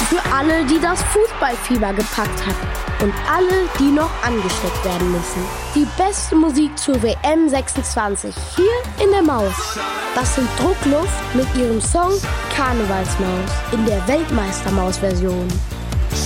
Für alle, die das Fußballfieber gepackt hat. Und alle, die noch angesteckt werden müssen. Die beste Musik zur WM 26 hier in der Maus. Das sind Druckluft mit ihrem Song Karnevalsmaus in der Weltmeistermaus-Version.